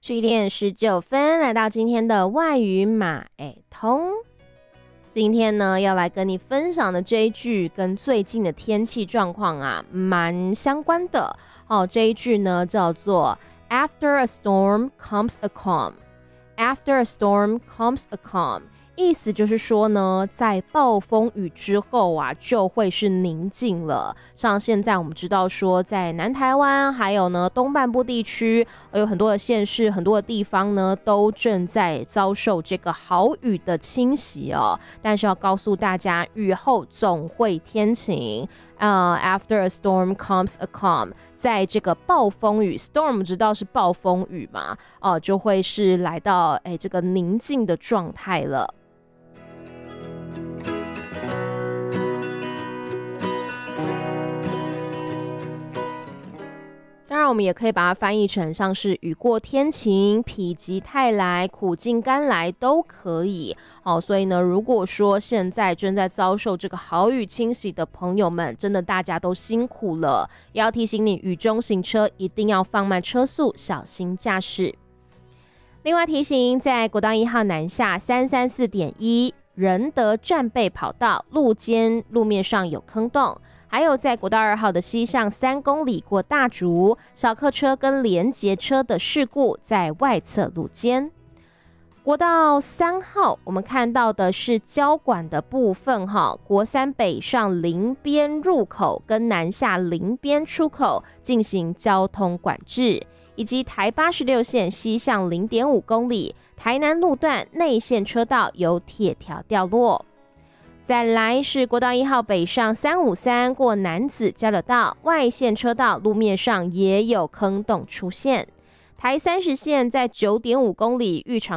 7:19，来到今天的外语马通。今天呢，要来跟你分享的这一句跟最近的天气状况啊，蛮相关的。这一句呢叫做 After a storm comes a calm。After a storm comes a calm。意思就是说呢，在暴风雨之后啊，就会是宁静了。像现在我们知道说，在南台湾还有呢东半部地区，有很多的县市、很多的地方呢，都正在遭受这个豪雨的侵袭哦。但是要告诉大家，雨后总会天晴。After a storm comes a calm。在这个暴风雨 ，storm 知道是暴风雨嘛？就会是来到这个宁静的状态了。当然我们也可以把它翻译成像是雨过天晴、否极泰来、苦尽甘来都可以。所以呢，如果说现在正在遭受这个豪雨侵袭的朋友们，真的大家都辛苦了，也要提醒你雨中行车一定要放慢车速，小心驾驶。另外提醒，在国道1号南下334.1仁德战备跑道路面上有坑洞，还有在国道2号的西向3公里过大竹，小客车跟连结车的事故在外侧路肩。国道3号我们看到的是交管的部分国三北上林边入口跟南下林边出口进行交通管制，以及台86线西向 0.5 公里台南路段内线车道有铁条掉落。再来是国道1号北上353过楠梓交流道外线车道路面上也有坑洞出现。台30线在 9.5 公里玉长